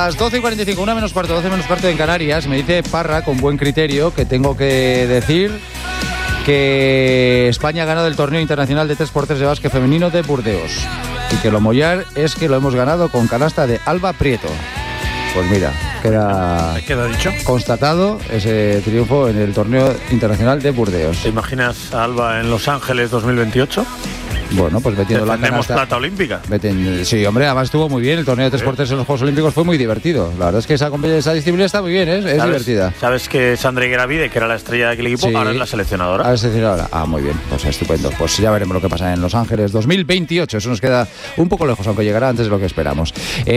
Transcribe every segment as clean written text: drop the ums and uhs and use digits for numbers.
Las 12:45, 1 menos cuarto, 12 menos cuarto en Canarias. Me dice Parra, con buen criterio, que tengo que decir que España ha ganado el torneo internacional de 3x3 de básquet femenino de Burdeos. Y que lo mollar es que lo hemos ganado con canasta de Alba Prieto. Pues mira, queda dicho, constatado ese triunfo en el torneo internacional de Burdeos. ¿Te imaginas a Alba en Los Ángeles 2028? Bueno, pues metiendo la canasta. Plata olímpica. Sí, hombre, además estuvo muy bien. El torneo de 3x3 en los Juegos Olímpicos fue muy divertido. La verdad es que esa disciplina está muy bien, es divertida. ¿Sabes que Sandra Higueravide, que era la estrella de aquel equipo, ahora es la seleccionadora? Muy bien, pues estupendo. Pues ya veremos lo que pasa en Los Ángeles 2028. Eso nos queda un poco lejos, aunque llegará antes de lo que esperamos.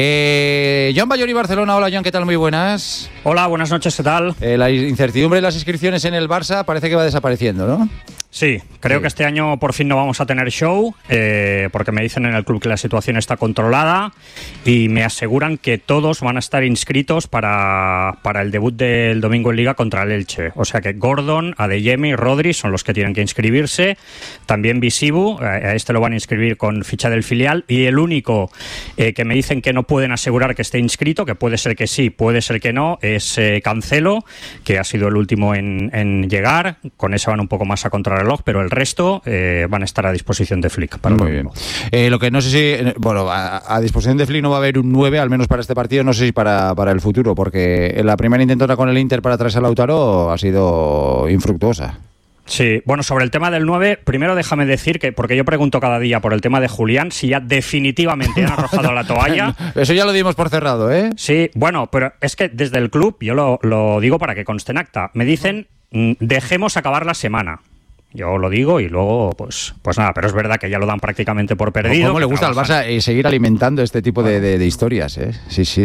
Joan Ballori, Barcelona. Hola, Joan, ¿qué tal? Muy buenas. Hola, buenas noches, ¿qué tal? La incertidumbre de las inscripciones en el Barça parece que va desapareciendo, ¿no? Sí, creo que este año por fin no vamos a tener show, porque me dicen en el club que la situación está controlada y me aseguran que todos van a estar inscritos para el debut del domingo en Liga contra el Elche. O sea que Gordon, Adeyemi y Rodri son los que tienen que inscribirse. También Visibu, a este lo van a inscribir con ficha del filial. Y el único que me dicen que no pueden asegurar que esté inscrito, que puede ser que sí, puede ser que no, es Cancelo, que ha sido el último en llegar. Con ese van un poco más a contrarreloj, pero el resto van a estar a disposición de Flick. Muy bien. Lo que no sé si... Bueno, a disposición de Flick no va a haber un 9, al menos para este partido, no sé si para el futuro, porque la primera intentona con el Inter para traerse a Lautaro ha sido infructuosa. Sí, bueno, sobre el tema del 9, primero déjame decir que, porque yo pregunto cada día por el tema de Julián, si ya definitivamente han arrojado la toalla. Eso ya lo dimos por cerrado, ¿eh? Sí, bueno, pero es que desde el club, yo lo digo para que conste en acta, me dicen, dejemos acabar la semana. Yo lo digo y luego, pues nada, pero es verdad que ya lo dan prácticamente por perdido. ¿Cómo le gusta al Barça seguir alimentando este tipo de historias, eh?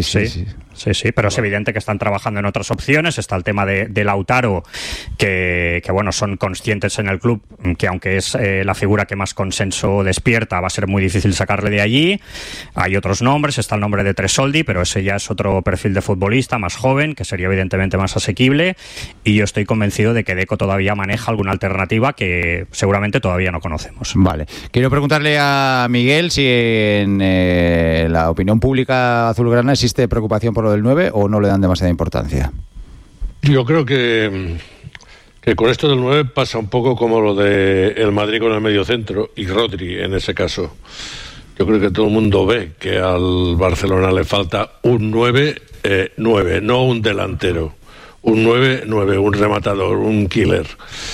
Sí, pero es evidente que están trabajando en otras opciones. Está el tema de Lautaro, que bueno, son conscientes en el club que aunque es la figura que más consenso despierta, va a ser muy difícil sacarle de allí. Hay otros nombres, está el nombre de Tresoldi, pero ese ya es otro perfil de futbolista más joven, que sería evidentemente más asequible, y yo estoy convencido de que Deco todavía maneja alguna alternativa que seguramente todavía no conocemos. Vale. Quiero preguntarle a Miguel si en la opinión pública azulgrana existe preocupación por lo del 9 o no le dan demasiada importancia. Yo creo que con esto del 9 pasa un poco como lo de el Madrid con el mediocentro y Rodri en ese caso. Yo creo que todo el mundo ve que al Barcelona le falta un 9, no un delantero. Un 9, un rematador, un killer.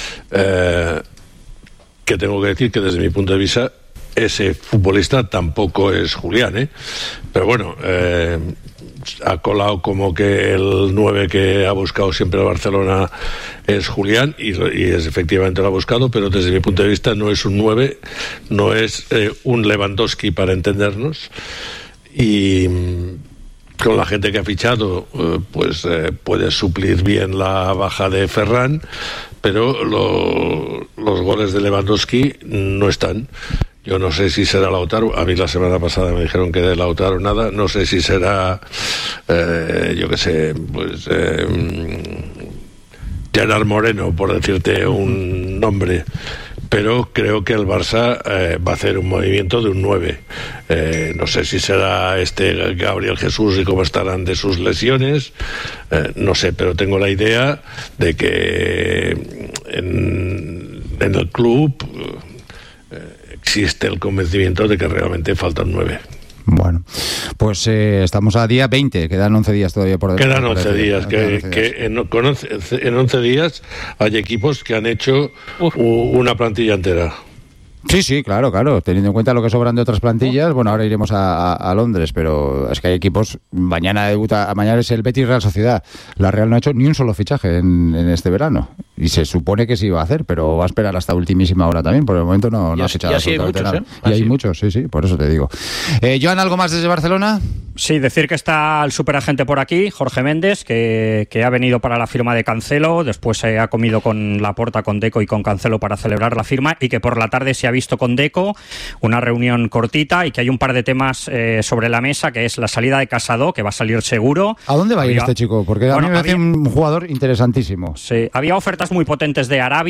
Que tengo que decir que desde mi punto de vista ese futbolista tampoco es Julián, ¿eh? Pero bueno, ha colado como que el 9 que ha buscado siempre el Barcelona es Julián y es, efectivamente lo ha buscado, pero desde mi punto de vista no es un 9, no es un Lewandowski, para entendernos, y con la gente que ha fichado puede suplir bien la baja de Ferran, pero los goles de Lewandowski no están. Yo no sé si será Lautaro. A mí la semana pasada me dijeron que de Lautaro nada. No sé si será, Gerard Moreno, por decirte un nombre. Pero creo que el Barça va a hacer un movimiento de un 9. No sé si será Gabriel Jesús y cómo estarán de sus lesiones. No sé, pero tengo la idea de que en el club existe el convencimiento de que realmente falta un 9. Bueno, pues estamos a día 20, quedan 11 días todavía por delante. Quedan 11 días, en 11 días hay equipos que han hecho una plantilla entera. Sí, claro, teniendo en cuenta lo que sobran de otras plantillas. Bueno, ahora iremos a Londres, pero es que hay equipos. Mañana es el Betis Real Sociedad. La Real no ha hecho ni un solo fichaje en este verano, y se supone que sí iba a hacer, pero va a esperar hasta ultimísima hora también. Por el momento no ha fichado absolutamente nada. Y hay muchos, sí, por eso te digo. Joan, ¿algo más desde Barcelona? Sí, decir que está el superagente por aquí, Jorge Méndez, que ha venido para la firma de Cancelo, después ha comido con Laporta, con Deco y con Cancelo para celebrar la firma, y que por la tarde se ha visto con Deco, una reunión cortita, y que hay un par de temas sobre la mesa, que es la salida de Casado, que va a salir seguro. ¿A dónde va a ir este chico? Porque a mí me parece un jugador interesantísimo. Sí, había ofertas muy potentes de Arabia,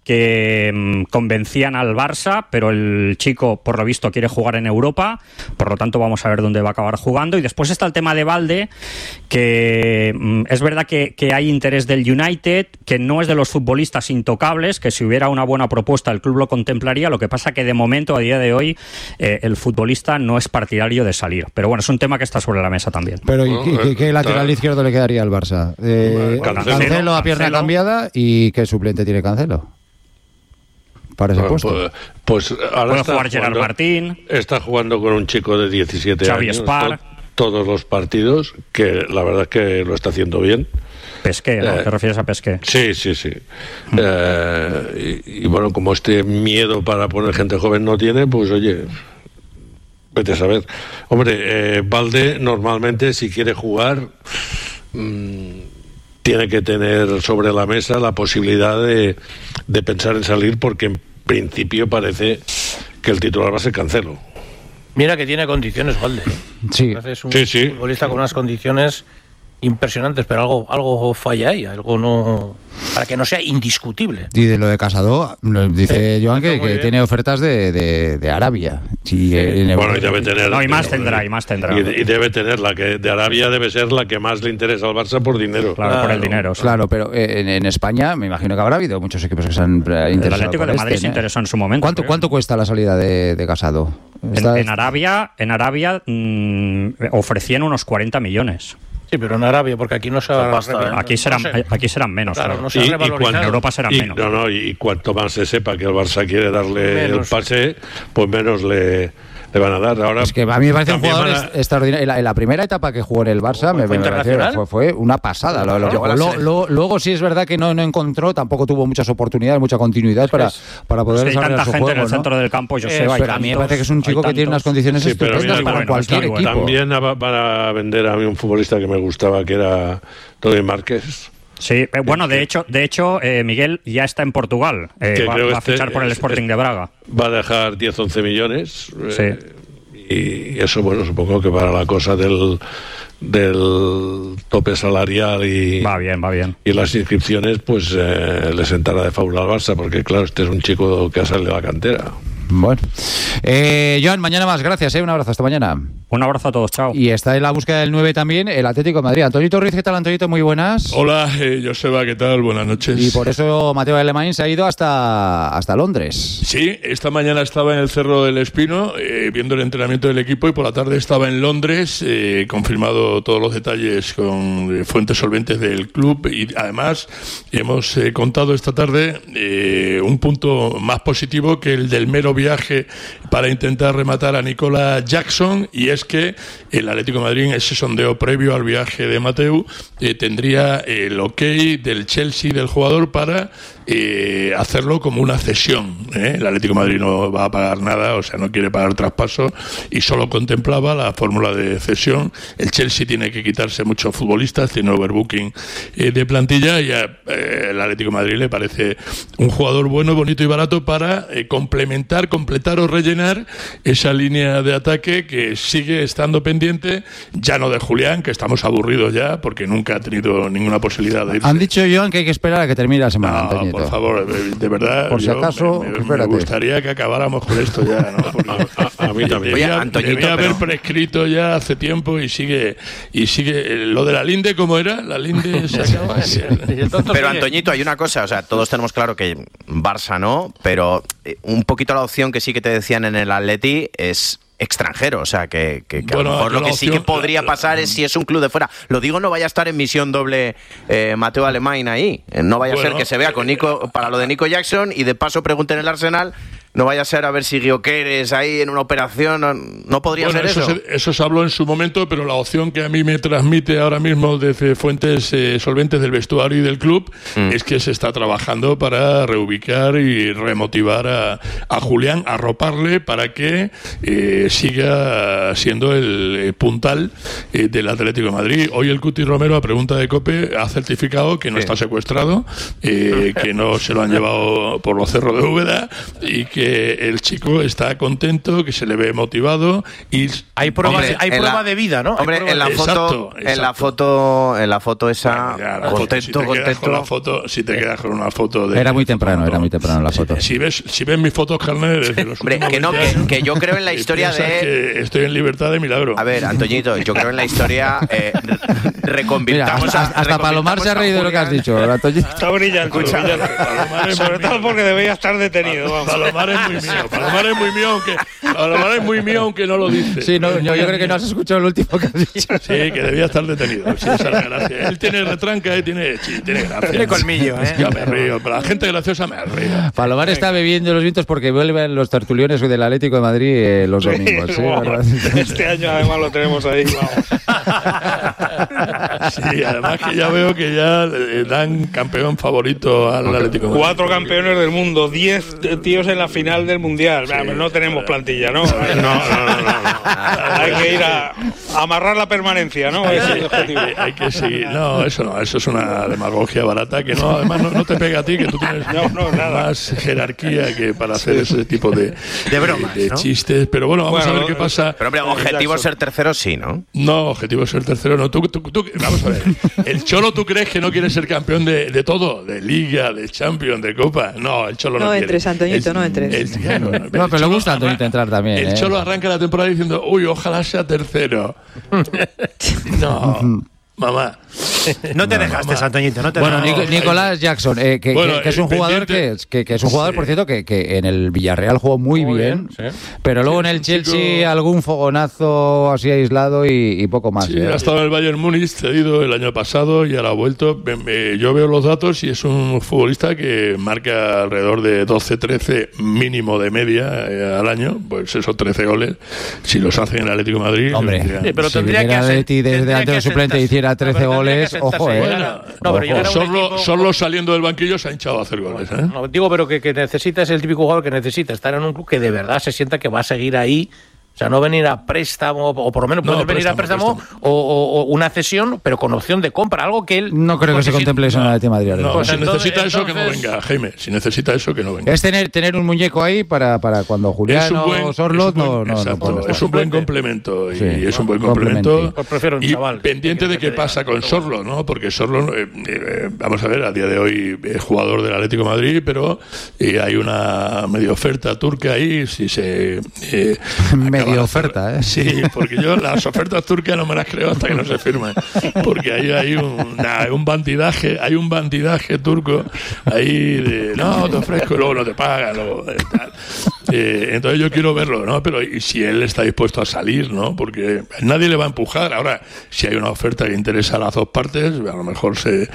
que convencían al Barça, pero el chico, por lo visto, quiere jugar en Europa, por lo tanto vamos a ver dónde va a acabar jugando. Y después está el tema de Balde, que es verdad que hay interés del United, que no es de los futbolistas intocables, que si hubiera una buena propuesta el club lo contemplaría. Lo que pasa que de momento, a día de hoy, el futbolista no es partidario de salir. Pero bueno, es un tema que está sobre la mesa también. Pero ¿y qué lateral izquierdo le quedaría al Barça? Cancelo a pierna cambiada, ¿y qué suplente tiene Cancelo para ese puesto? Pues ahora puede jugar Gerard Martín. Está jugando con un chico de 17 Xavi años. Spar. Todos los partidos, que la verdad es que lo está haciendo bien. Pesqué, ¿no? ¿Te refieres a Pesqué? Sí. Y bueno, como este miedo para poner gente joven no tiene, pues oye, vete a saber. Hombre, Balde normalmente, si quiere jugar, tiene que tener sobre la mesa la posibilidad de pensar en salir, porque en principio parece que el titular va a ser Cancelo. Mira que tiene condiciones, Balde. Sí. Es un futbolista con unas condiciones impresionantes, pero algo falla ahí, algo no, para que no sea indiscutible. Y de lo de Casado, dice Joan que tiene ofertas de Arabia. Sí, bueno, y debe tener. No, y más tendrá. Y debe tener la que de Arabia debe ser la que más le interesa al Barça por dinero. Claro, por el dinero. Sí. Claro, pero en España me imagino que habrá habido muchos equipos que se han interesado. El Atlético de Madrid se interesó en su momento. ¿Cuánto cuesta la salida de Casado? En Arabia ofrecían unos 40 millones. Sí, pero en Arabia, porque aquí no se va a... Aquí serán menos. Claro, no se en Europa serán menos. Y cuanto más se sepa que el Barça quiere darle el pase, pues menos le van a dar. Ahora, es que a mí me parece un jugador extraordinario. En la primera etapa que jugó en el Barça fue una pasada. Luego sí es verdad que no encontró, tampoco tuvo muchas oportunidades, mucha continuidad para poder desarrollar su juego. Hay tanta gente en el centro del campo, pero a mí me parece que es un chico que tiene unas condiciones estupendas para cualquier equipo. También van a vender a mí un futbolista que me gustaba, que era Tony Márquez. Sí, bueno, de hecho, Miguel ya está en Portugal. Va a fichar por el Sporting de Braga. Va a dejar 10-11 millones. Sí. Y eso, bueno, supongo que para la cosa del tope salarial y va bien. Y las inscripciones, pues le sentará de fábula al Barça, porque claro, este es un chico que ha salido de la cantera. Bueno, Joan, mañana más, gracias, un abrazo, hasta mañana. Un abrazo a todos, chao. Y está en la búsqueda del 9 también el Atlético de Madrid. Antonito Ruiz, ¿qué tal, Antonito? Muy buenas. Hola, Joseba, ¿qué tal? Buenas noches. Y por eso Mateo Alemán se ha ido hasta Londres. Sí, esta mañana estaba en el Cerro del Espino viendo el entrenamiento del equipo, y por la tarde estaba en Londres, confirmado todos los detalles con fuentes solventes del club, y además hemos contado esta tarde un punto más positivo que el del mero viaje para intentar rematar a Nicola Jackson, y es que el Atlético de Madrid, en ese sondeo previo al viaje de Mateu, tendría el ok del Chelsea, del jugador, para hacerlo como una cesión. El Atlético de Madrid no va a pagar nada, o sea, no quiere pagar traspaso, y solo contemplaba la fórmula de cesión. El Chelsea tiene que quitarse muchos futbolistas, tiene overbooking de plantilla, y el Atlético de Madrid le parece un jugador bueno, bonito y barato para completar o rellenar esa línea de ataque que sigue estando pendiente, ya no de Julián, que estamos aburridos ya, porque nunca ha tenido ninguna posibilidad de irse. Han dicho, Joan, que hay que esperar a que termine la semana, Antonito. Por favor, de verdad, por si acaso, me gustaría que acabáramos con esto ya, ¿no? A mí también. Debía haber prescrito ya hace tiempo, y sigue lo de la Linde, ¿cómo era? La Linde se acaba. Pero Antoñito, hay una cosa, o sea, todos tenemos claro que Barça no, pero un poquito la opción que sí que te decían en el Atleti es extranjero, o sea, que bueno, a lo mejor lo que sí que podría pasar es si es un club de fuera. Lo digo, no vaya a estar en misión doble Mateo Alemán ahí, no vaya a ser que se vea con Nico, para lo de Nico Jackson, y de paso pregunten en el Arsenal, no vaya a ser a ver si Gyökeres ahí en una operación, no podría ser eso. Eso se habló en su momento, pero la opción que a mí me transmite ahora mismo desde fuentes solventes del vestuario y del club es que se está trabajando para reubicar y remotivar a Julián, arroparle para que siga siendo el puntal del Atlético de Madrid. Hoy el Cuti Romero, a pregunta de COPE, ha certificado que no está secuestrado, que no se lo han llevado por los cerros de Úbeda, y que que el chico está contento, que se le ve motivado y hay prueba de vida, ¿no? Hombre, en la foto esa, contento. Si te quedas con una foto de... Era muy temprano la foto. Si ves mis fotos, carnet, desde los hombre, que yo creo en la historia de... que estoy en libertad de milagro. A ver, Antoñito, yo creo en la historia... reconvirtamos. Mira, hasta Palomar se ha reído de lo que has dicho, Antoñito. Está brillante. Sobre todo porque debería estar detenido. Vamos. Palomar es muy mío, aunque no lo dice. Sí, no, yo creo que no has escuchado el último que has dicho. Sí, que debía estar detenido. Sí, esa es la gracia. Él tiene retranca y tiene gracia. Tiene colmillo, Yo me río, pero la gente graciosa me ríe. Palomar está bebiendo los vientos porque vuelven los tertulianes del Atlético de Madrid los domingos. ¿Sí? Este año además lo tenemos ahí. Vamos. Sí, además que ya veo que ya dan campeón favorito al Atlético de Madrid. 4 campeones del mundo, 10 tíos en la final del Mundial. Sí, no tenemos plantilla, ¿no? No. Hay que ir a amarrar la permanencia, ¿no? Ese es el objetivo. Hay que seguir. No, eso es una demagogia barata que no, además no te pega a ti, que tú tienes más jerarquía que para hacer ese tipo de bromas, de chistes. Pero bueno, vamos a ver qué pasa. Pero hombre, objetivo es ser tercero, sí, ¿no? No, objetivo es ser tercero, no. Tú, vamos a ver. El Cholo, ¿tú crees que no quiere ser campeón de todo? De Liga, de Champions, de Copa. No, el Cholo no quiere. Entres, Antoñito, no entres. No, pero le gusta a Antoñito entrar también. El Cholo arranca la temporada diciendo, uy, ojalá sea tercero. No, mamá. No te dejaste, Antoñito. Bueno, Nicolás Jackson, que es un jugador que es un jugador, por cierto, que en el Villarreal jugó muy bien, sí. Pero luego en el Chelsea algún fogonazo así aislado y poco más. Sí, ha estado en el Bayern Múnich cedido el año pasado y ahora ha vuelto. Yo veo los datos y es un futbolista que marca alrededor de 12-13 mínimo de media al año, pues esos 13 goles, si los hace en el Atlético de Madrid. Hombre, pero si viniera Atleti desde antes del suplente hiciera 13 goles, ojo, solo saliendo del banquillo se ha hinchado a hacer goles. No, digo, pero que necesita, es el típico jugador que necesita estar en un club que de verdad se sienta que va a seguir ahí. O sea, no venir a préstamo, o por lo menos puede venir a préstamo. O una cesión, pero con opción de compra, algo que él... No creo que se contemple eso en el Atlético de Madrid. No, pues si necesita eso, que no venga, Jaime. Si necesita eso, que no venga. Es tener un muñeco ahí para cuando Julián o Sorlot es un buen complemento. Y es un buen complemento. Pues prefiero un chaval. Y pendiente de qué pasa con Sorlot, ¿no? Porque Sorlot, vamos a ver, a día de hoy es jugador del Atlético de Madrid, pero hay una medio oferta turca ahí, si se... oferta, ¿eh? Sí, porque yo las ofertas turcas no me las creo hasta que no se firmen, porque ahí hay un bandidaje turco ahí de no, te ofrezco y luego no te pagan, tal. Entonces yo quiero verlo, ¿no? Pero y si él está dispuesto a salir, ¿no? Porque nadie le va a empujar. Ahora, si hay una oferta que interesa a las dos partes, a lo mejor se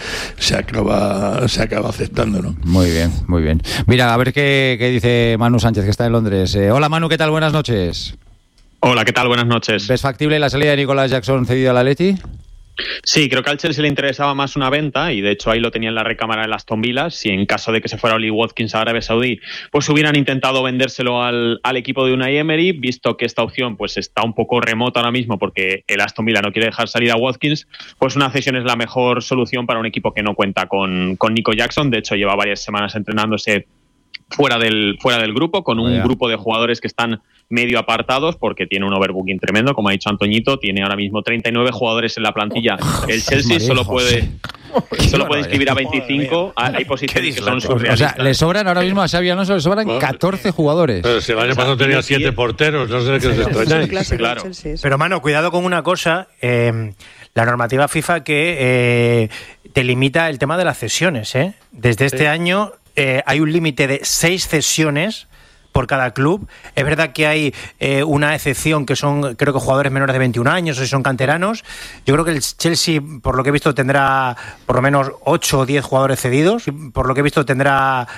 acaba aceptando, ¿no? Muy bien. Mira, a ver qué dice Manu Sánchez, que está en Londres. Hola Manu, ¿qué tal? Buenas noches. Hola, ¿qué tal? Buenas noches. ¿Ves factible la salida de Nicolás Jackson cedido al Atleti? Sí, creo que al Chelsea le interesaba más una venta y de hecho ahí lo tenía en la recámara de las Aston Villa. Si en caso de que se fuera Oli Watkins a Arabia Saudí, pues hubieran intentado vendérselo al equipo de Unai Emery, visto que esta opción pues está un poco remota ahora mismo porque el Aston Villa no quiere dejar salir a Watkins, pues una cesión es la mejor solución para un equipo que no cuenta con Nico Jackson. De hecho lleva varias semanas entrenándose fuera del grupo, con un grupo de jugadores que están medio apartados porque tiene un overbooking tremendo, como ha dicho Antoñito, tiene ahora mismo 39 jugadores en la plantilla. El Chelsea solo puede inscribir a 25, hay posiciones que son surrealistas. O sea, le sobran ahora mismo a Xabi Alonso, le sobran 14 jugadores. Pero si el año pasado tenía 7 porteros, no sé qué os extrañáis. Claro. Pero mano, cuidado con una cosa, la normativa FIFA que te limita el tema de las cesiones, Desde este año hay un límite de 6 cesiones por cada club. Es verdad que hay una excepción que son, creo que jugadores menores de 21 años o si son canteranos. Yo creo que el Chelsea, por lo que he visto, tendrá por lo menos 8 o 10 jugadores cedidos. Por lo que he visto, tendrá